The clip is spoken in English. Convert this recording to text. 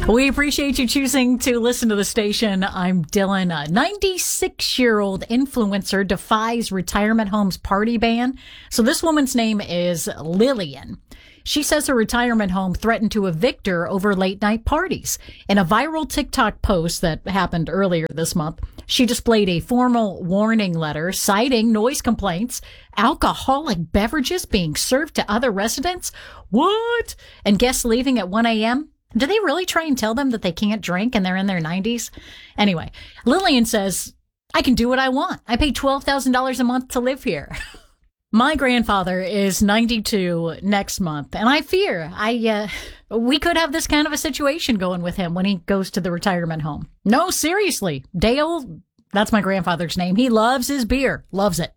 We appreciate you choosing to listen to the station. I'm Dylan. A 96-year-old influencer defies retirement home's party ban. So this woman's name is Lillian. She says her retirement home threatened to evict her over late-night parties. In a viral TikTok post that happened earlier this month, she displayed a formal warning letter citing noise complaints, alcoholic beverages being served to other residents. What? And guests leaving at 1 a.m.? Do they really try and tell them that they can't drink and they're in their 90s? Anyway, Lillian says, I can do what I want. I pay $12,000 a month to live here. My grandfather is 92 next month, and I fear we could have this kind of a situation going with him when he goes to the retirement home. No, seriously. Dale, that's my grandfather's name. He loves his beer. Loves it.